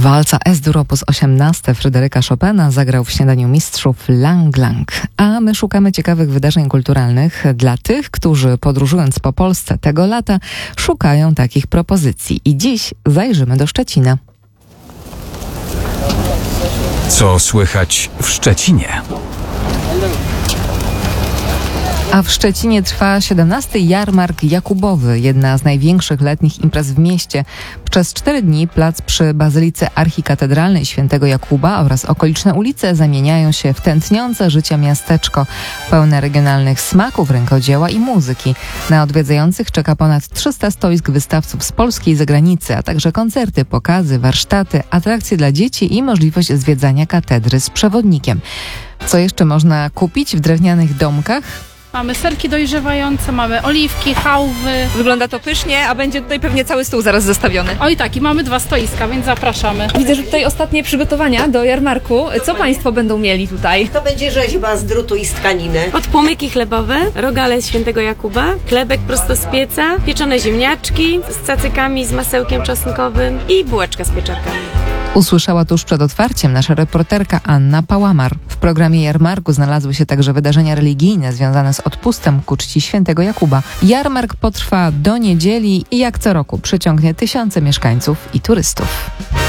Walca S-dur op. 18 Fryderyka Chopina zagrał w Śniadaniu Mistrzów Lang Lang. A my szukamy ciekawych wydarzeń kulturalnych dla tych, którzy podróżując po Polsce tego lata szukają takich propozycji. I dziś zajrzymy do Szczecina. Co słychać w Szczecinie? A w Szczecinie trwa 17. Jarmark Jakubowy, jedna z największych letnich imprez w mieście. Przez 4 dni plac przy Bazylice Archikatedralnej Świętego Jakuba oraz okoliczne ulice zamieniają się w tętniące życia miasteczko, pełne regionalnych smaków, rękodzieła i muzyki. Na odwiedzających czeka ponad 300 stoisk wystawców z Polski i zagranicy, a także koncerty, pokazy, warsztaty, atrakcje dla dzieci i możliwość zwiedzania katedry z przewodnikiem. Co jeszcze można kupić w drewnianych domkach? Mamy serki dojrzewające, mamy oliwki, chałwy. Wygląda to pysznie, a będzie tutaj pewnie cały stół zaraz zastawiony. Oj tak, i mamy 2 stoiska, więc zapraszamy. Widzę, że tutaj ostatnie przygotowania do jarmarku. Co Państwo będą mieli tutaj? To będzie rzeźba z drutu i z tkaniny. Podpłomyki chlebowe, rogale Świętego Jakuba, chlebek prosto z pieca, pieczone ziemniaczki z cacykami, z masełkiem czosnkowym i bułeczka z pieczarkami. Usłyszała tuż przed otwarciem nasza reporterka Anna Pałamar. W programie jarmarku znalazły się także wydarzenia religijne związane z odpustem ku czci Świętego Jakuba. Jarmark potrwa do niedzieli i jak co roku przyciągnie tysiące mieszkańców i turystów.